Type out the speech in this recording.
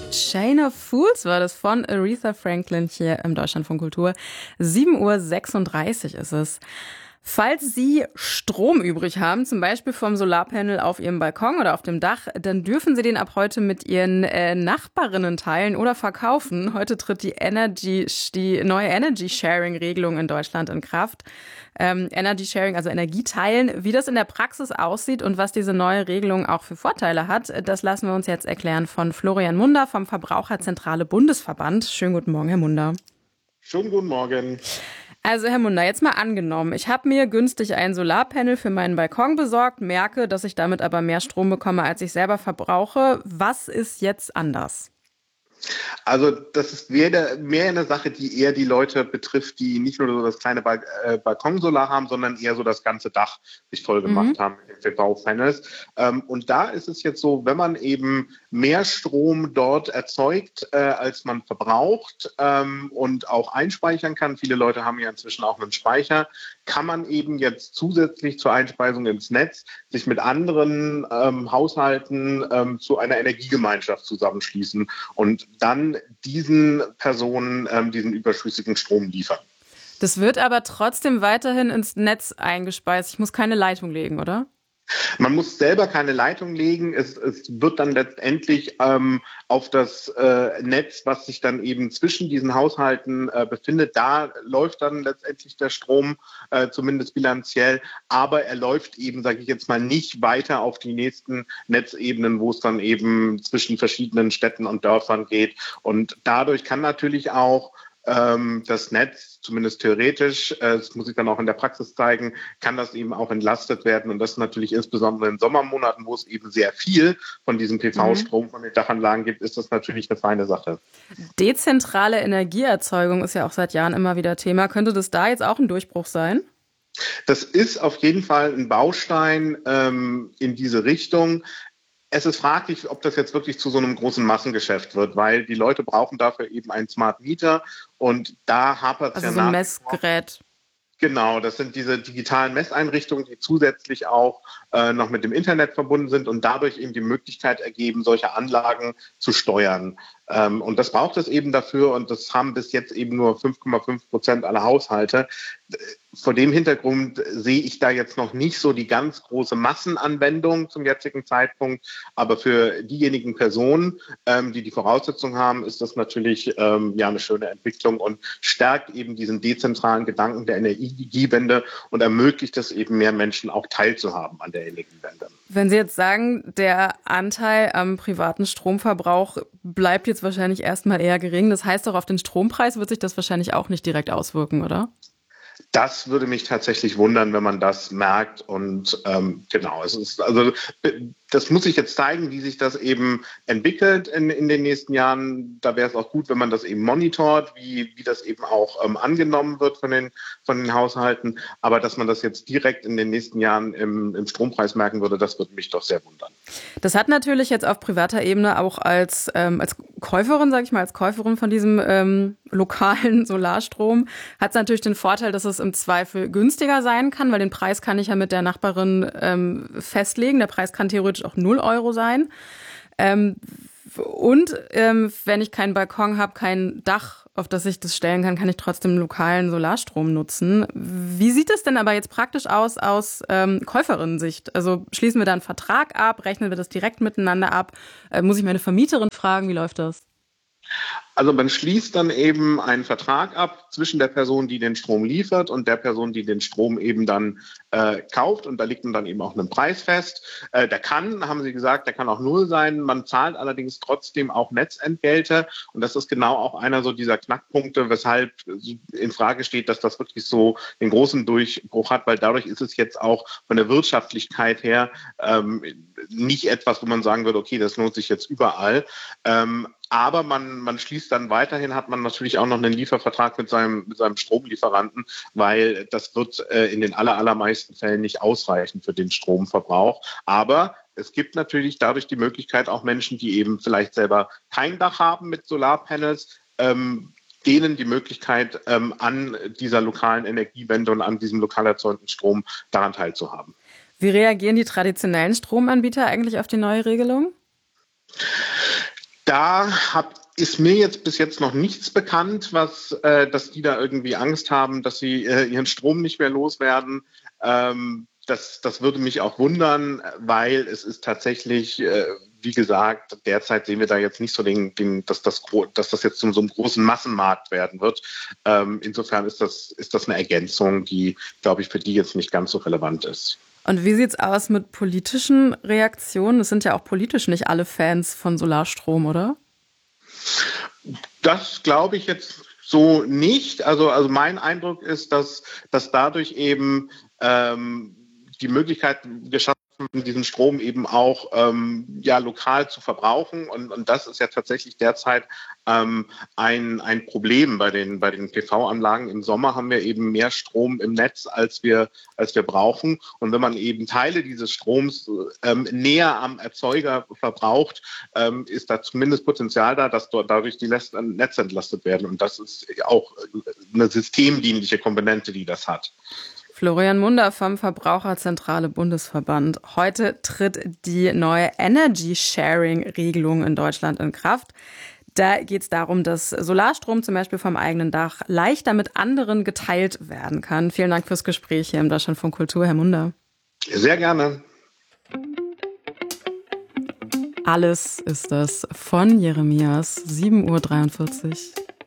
Chain of Fools war das von Aretha Franklin hier im Deutschlandfunk Kultur. 7:36 Uhr ist es. Falls Sie Strom übrig haben, zum Beispiel vom Solarpanel auf Ihrem Balkon oder auf dem Dach, dann dürfen Sie den ab heute mit Ihren Nachbarinnen teilen oder verkaufen. Heute tritt die neue Energy-Sharing-Regelung in Deutschland in Kraft. Energy Sharing, also Energieteilen. Wie das in der Praxis aussieht und was diese neue Regelung auch für Vorteile hat, das lassen wir uns jetzt erklären von Florian Munder vom Verbraucherzentrale Bundesverband. Schönen guten Morgen, Herr Munder. Schönen guten Morgen. Also Herr Munder, jetzt mal angenommen, ich habe mir günstig ein Solarpanel für meinen Balkon besorgt, merke, dass ich damit aber mehr Strom bekomme, als ich selber verbrauche. Was ist jetzt anders? Also das ist mehr eine Sache, die eher die Leute betrifft, die nicht nur so das kleine Balkonsolar haben, sondern eher so das ganze Dach sich voll gemacht haben mit den PV-Panels. Und da ist es jetzt so, wenn man eben mehr Strom dort erzeugt, als man verbraucht und auch einspeichern kann, viele Leute haben ja inzwischen auch einen Speicher, kann man eben jetzt zusätzlich zur Einspeisung ins Netz sich mit anderen Haushalten zu einer Energiegemeinschaft zusammenschließen und dann diesen Personen diesen überschüssigen Strom liefern. Das wird aber trotzdem weiterhin ins Netz eingespeist. Ich muss keine Leitung legen, oder? Man muss selber keine Leitung legen. Es wird dann letztendlich auf das Netz, was sich dann eben zwischen diesen Haushalten befindet, da läuft dann letztendlich der Strom, zumindest bilanziell. Aber er läuft eben, sage ich jetzt mal, nicht weiter auf die nächsten Netzebenen, wo es dann eben zwischen verschiedenen Städten und Dörfern geht. Und dadurch kann natürlich auch das Netz, zumindest theoretisch, das muss ich dann auch in der Praxis zeigen, kann das eben auch entlastet werden. Und das natürlich insbesondere in Sommermonaten, wo es eben sehr viel von diesem PV-Strom von den Dachanlagen gibt, ist das natürlich eine feine Sache. Dezentrale Energieerzeugung ist ja auch seit Jahren immer wieder Thema. Könnte das da jetzt auch ein Durchbruch sein? Das ist auf jeden Fall ein Baustein in diese Richtung. Es ist fraglich, ob das jetzt wirklich zu so einem großen Massengeschäft wird, weil die Leute brauchen dafür eben einen Smart Meter und da hapert es also ja so ein Messgerät. Genau, das sind diese digitalen Messeinrichtungen, die zusätzlich auch noch mit dem Internet verbunden sind und dadurch eben die Möglichkeit ergeben, solche Anlagen zu steuern. Und das braucht es eben dafür und das haben bis jetzt eben nur 5,5% aller Haushalte. Vor dem Hintergrund sehe ich da jetzt noch nicht so die ganz große Massenanwendung zum jetzigen Zeitpunkt. Aber für diejenigen Personen, die die Voraussetzungen haben, ist das natürlich ja eine schöne Entwicklung und stärkt eben diesen dezentralen Gedanken der Energiewende und ermöglicht es eben mehr Menschen auch teilzuhaben an der Energiewende. Wenn Sie jetzt sagen, der Anteil am privaten Stromverbrauch bleibt jetzt wahrscheinlich erstmal eher gering. Das heißt doch, auf den Strompreis wird sich das wahrscheinlich auch nicht direkt auswirken, oder? Das würde mich tatsächlich wundern, wenn man das merkt. Und genau, es ist also das muss sich jetzt zeigen, wie sich das eben entwickelt in den nächsten Jahren. Da wäre es auch gut, wenn man das eben monitort, wie das eben auch angenommen wird von den Haushalten. Aber dass man das jetzt direkt in den nächsten Jahren im Strompreis merken würde, das würde mich doch sehr wundern. Das hat natürlich jetzt auf privater Ebene auch als Käuferin, sage ich mal, als Käuferin von diesem lokalen Solarstrom, hat es natürlich den Vorteil, dass es im Zweifel günstiger sein kann, weil den Preis kann ich ja mit der Nachbarin festlegen. Der Preis kann theoretisch auch 0 Euro sein. Und wenn ich keinen Balkon habe, kein Dach, auf das ich das stellen kann, kann ich trotzdem lokalen Solarstrom nutzen. Wie sieht es denn aber jetzt praktisch aus Käuferinnensicht? Also schließen wir da einen Vertrag ab, rechnen wir das direkt miteinander ab? Muss ich meine Vermieterin fragen, wie läuft das? Also man schließt dann eben einen Vertrag ab zwischen der Person, die den Strom liefert und der Person, die den Strom eben dann kauft. Und da liegt dann eben auch ein Preis fest. Der kann, haben Sie gesagt, der kann auch 0 sein. Man zahlt allerdings trotzdem auch Netzentgelte. Und das ist genau auch einer so dieser Knackpunkte, weshalb in Frage steht, dass das wirklich so den großen Durchbruch hat, weil dadurch ist es jetzt auch von der Wirtschaftlichkeit her nicht etwas, wo man sagen würde, okay, das lohnt sich jetzt überall. Aber man schließt dann weiterhin, hat man natürlich auch noch einen Liefervertrag mit seinem Stromlieferanten, weil das wird in den allermeisten Fällen nicht ausreichen für den Stromverbrauch. Aber es gibt natürlich dadurch die Möglichkeit, auch Menschen, die eben vielleicht selber kein Dach haben mit Solarpanels, denen die Möglichkeit, an dieser lokalen Energiewende und an diesem lokal erzeugten Strom daran teilzuhaben. Wie reagieren die traditionellen Stromanbieter eigentlich auf die neue Regelung? Ist mir jetzt bis jetzt noch nichts bekannt, dass die da irgendwie Angst haben, dass sie ihren Strom nicht mehr loswerden. Das würde mich auch wundern, weil es ist tatsächlich, wie gesagt, derzeit sehen wir da jetzt nicht so dass das jetzt zu so einem großen Massenmarkt werden wird. Insofern ist das eine Ergänzung, die, glaube ich, für die jetzt nicht ganz so relevant ist. Und wie sieht's aus mit politischen Reaktionen? Es sind ja auch politisch nicht alle Fans von Solarstrom, oder? Das glaube ich jetzt so nicht. Also mein Eindruck ist, dass dadurch eben die Möglichkeit geschaffen, diesen Strom eben auch lokal zu verbrauchen. Und das ist ja tatsächlich derzeit ein Problem bei den PV-Anlagen. Im Sommer haben wir eben mehr Strom im Netz, als wir brauchen. Und wenn man eben Teile dieses Stroms näher am Erzeuger verbraucht, ist da zumindest Potenzial da, dass dort dadurch die Netze entlastet werden. Und das ist auch eine systemdienliche Komponente, die das hat. Florian Munder vom Verbraucherzentrale Bundesverband. Heute tritt die neue Energy-Sharing-Regelung in Deutschland in Kraft. Da geht es darum, dass Solarstrom zum Beispiel vom eigenen Dach leichter mit anderen geteilt werden kann. Vielen Dank fürs Gespräch hier im Deutschlandfunk Kultur, Herr Munder. Sehr gerne. Alles ist das von Jeremias, 7:43 Uhr.